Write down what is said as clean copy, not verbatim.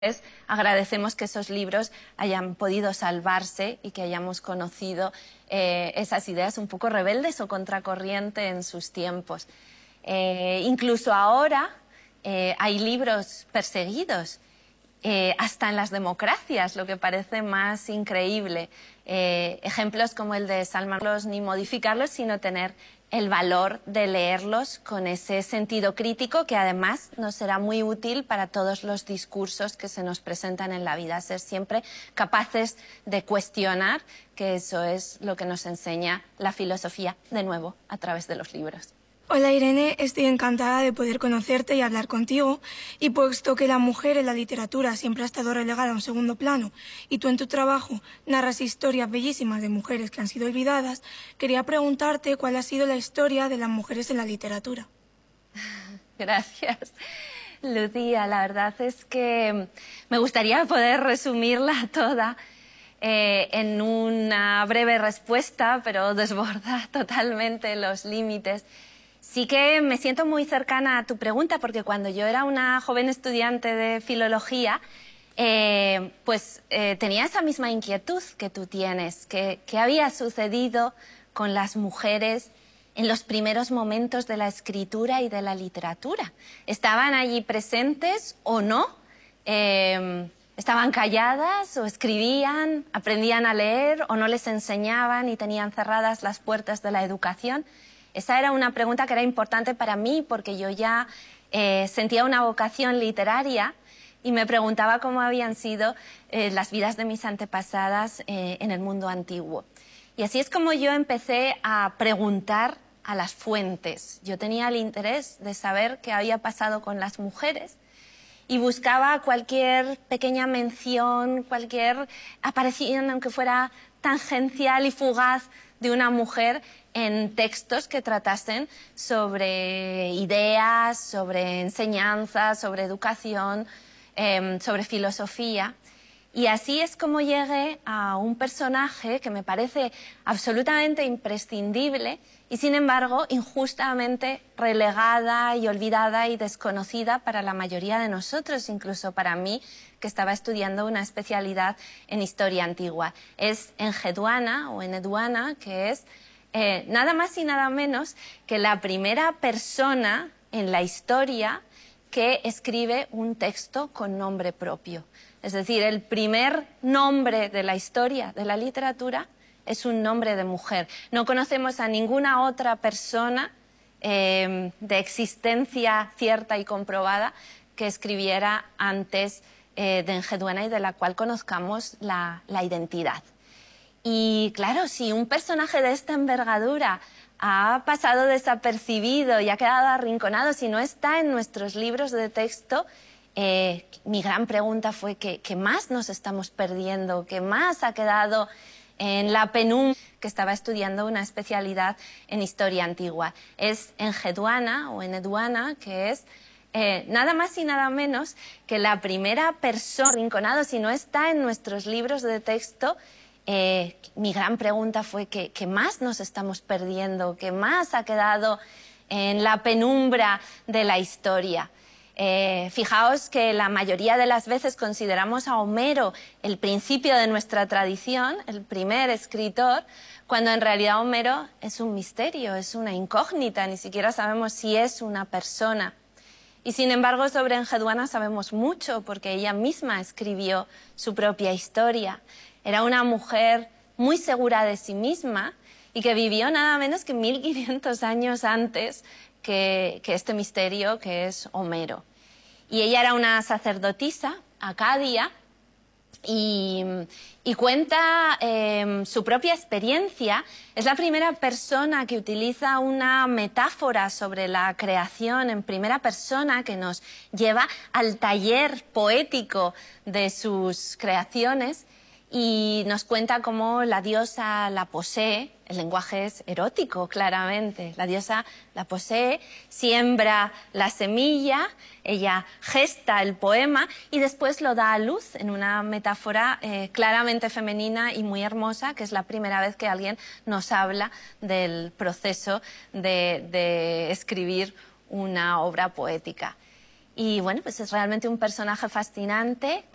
Agradecemos que esos libros hayan podido salvarse y que hayamos conocido esas ideas un poco rebeldes o contracorriente en sus tiempos. Incluso ahora hay libros perseguidos, hasta en las democracias, lo que parece más increíble. Ejemplos como el de Salman Rushdie, ni modificarlos, sino tener el valor de leerlos con ese sentido crítico que además nos será muy útil para todos los discursos que se nos presentan en la vida. Ser siempre capaces de cuestionar, que eso es lo que nos enseña la filosofía, de nuevo, a través de los libros. Hola Irene, estoy encantada de poder conocerte y hablar contigo, y puesto que la mujer en la literatura siempre ha estado relegada a un segundo plano y tú en tu trabajo narras historias bellísimas de mujeres que han sido olvidadas, quería preguntarte cuál ha sido la historia de las mujeres en la literatura. Gracias, Lucía. La verdad es que me gustaría poder resumirla toda en una breve respuesta, pero desborda totalmente los límites. Sí que me siento muy cercana a tu pregunta, porque cuando yo era una joven estudiante de filología, tenía esa misma inquietud que tú tienes. ¿Qué había sucedido con las mujeres en los primeros momentos de la escritura y de la literatura? ¿Estaban allí presentes o no? ¿Estaban calladas o escribían, aprendían a leer o no les enseñaban y tenían cerradas las puertas de la educación? Esa era una pregunta que era importante para mí, porque yo ya sentía una vocación literaria y me preguntaba cómo habían sido las vidas de mis antepasadas en el mundo antiguo. Y así es como yo empecé a preguntar a las fuentes. Yo tenía el interés de saber qué había pasado con las mujeres y buscaba cualquier pequeña mención, cualquier aparición, aunque fuera tangencial y fugaz, de una mujer en textos que tratasen sobre ideas, sobre enseñanza, sobre educación, sobre filosofía. Y así es como llegué a un personaje que me parece absolutamente imprescindible y, sin embargo, injustamente relegada y olvidada y desconocida para la mayoría de nosotros, incluso para mí, que estaba estudiando una especialidad en historia antigua. Es Enheduanna, o Enheduanna, que es nada más y nada menos que la primera persona en la historia que escribe un texto con nombre propio. Es decir, el primer nombre de la historia de la literatura es un nombre de mujer. No conocemos a ninguna otra persona de existencia cierta y comprobada que escribiera antes de Enheduanna y de la cual conozcamos la identidad. Y claro, si un personaje de esta envergadura ha pasado desapercibido y ha quedado arrinconado, si no está en nuestros libros de texto, mi gran pregunta fue ¿qué más nos estamos perdiendo? ¿Qué más ha quedado en la penumbra? Que estaba estudiando una especialidad en historia antigua. Es Enheduanna, o Enheduanna, que es nada más y nada menos que la primera persona arrinconada, si no está en nuestros libros de texto. Mi gran pregunta fue ¿qué más nos estamos perdiendo? ¿Qué más ha quedado en la penumbra de la historia? Fijaos que la mayoría de las veces consideramos a Homero el principio de nuestra tradición, el primer escritor, cuando en realidad Homero es un misterio, es una incógnita, ni siquiera sabemos si es una persona. Y sin embargo, sobre Enheduanna sabemos mucho, porque ella misma escribió su propia historia. Era una mujer muy segura de sí misma y que vivió nada menos que 1500 años antes que este misterio que es Homero. Y ella era una sacerdotisa acadia y cuenta su propia experiencia. Es la primera persona que utiliza una metáfora sobre la creación en primera persona que nos lleva al taller poético de sus creaciones y nos cuenta cómo la diosa la posee. El lenguaje es erótico, claramente. La diosa la posee, siembra la semilla, ella gesta el poema y después lo da a luz en una metáfora claramente femenina y muy hermosa, que es la primera vez que alguien nos habla del proceso de escribir una obra poética. Y bueno, pues es realmente un personaje fascinante.